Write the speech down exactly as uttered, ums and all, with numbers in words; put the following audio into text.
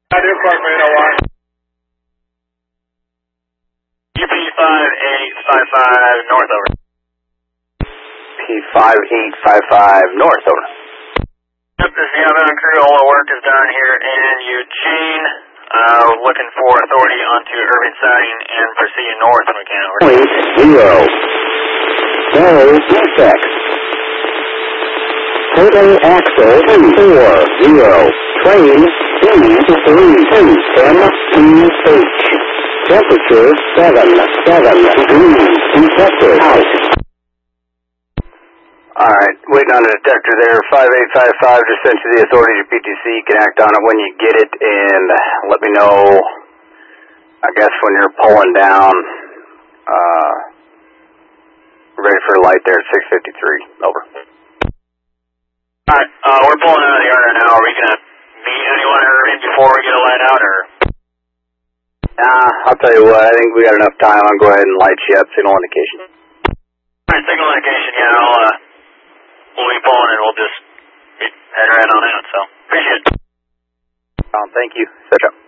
I do, Parkway eight oh one. U P five eight five five north, over. P five eight five five north, over. Yep, this is the outbound crew. All the work is done here in Eugene. Uh, looking for authority onto Irving siding and proceeding north when we can, over. Point zero. Narrow defect. Total axle two four zero. Train C three two M T H. Temperature seven seven degrees. Detector out. Alright, waiting on the detector there. five eight five five just sent you the authority to P T C. You can act on it when you get it and let me know, I guess, when you're pulling down. Uh, ready for a light there at six fifty-three. Over. Alright, uh, we're pulling out of the yard right now. Are we going to meet anyone or before we get a light out, or? Nah, I'll tell you what, I think we got enough time. I'll go ahead and light you up, signal indication. Alright, signal indication, yeah, I'll, uh, we'll be pulling and we'll just head right on out, so appreciate it. Um, thank you. Such up.